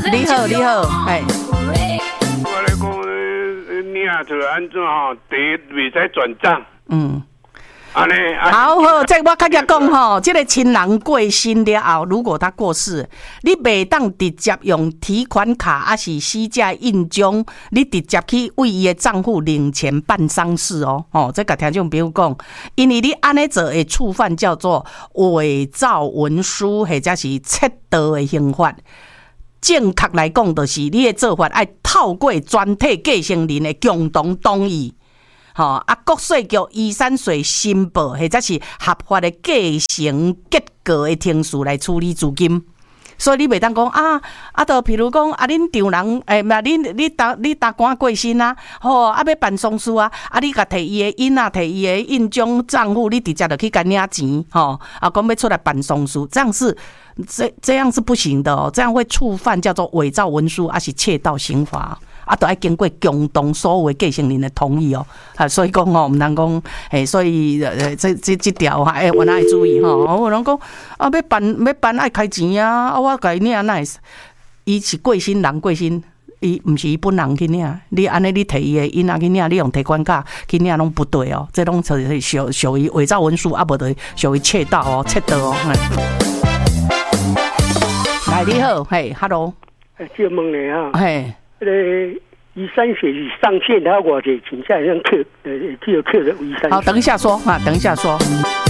你好，你好，哎。 我来讲，你啊，就安怎吼？第一袂使转账。安尼。 好，这我较讲吼，这个亲人过身了后，如果他过世，你袂当直接用提款卡还是死者印章，你直接去为伊的账户领钱办丧事哦。这个听众朋友讲，因为你安尼做会触犯叫做伪造文书或者是窃盗的刑法。正确来讲，就是你的做法要透过全体继承人的共同同意。国税局遗产税申报，或者是合法的继承结果的程序来处理资金。所以你袂当讲就譬如讲恁丈人你大官过身啊，要办丧事啊，你甲摕伊的印摕伊的印章账户，你直接就去甲领钱，讲要出来办丧事，这样是不行的哦，这样会触犯叫做伪造文书，还是窃盗刑法。都要经过共同所有继承人的同意哦，所以讲唔能讲，所以这条我哪会注意有人讲要办爱开钱啊，我甲伊领那是，伊是过身人过身，伊唔是伊本人去领，你安尼你摕伊的印去领，你用提款卡去领拢不对哦，这拢是属于伪造文书，无就属于窃盗哦，窃盗哦。来，你好，Hello， 借问你啊，遗产税上限，他偌济钱才能扣，扣了遗产税。 好，等一下说。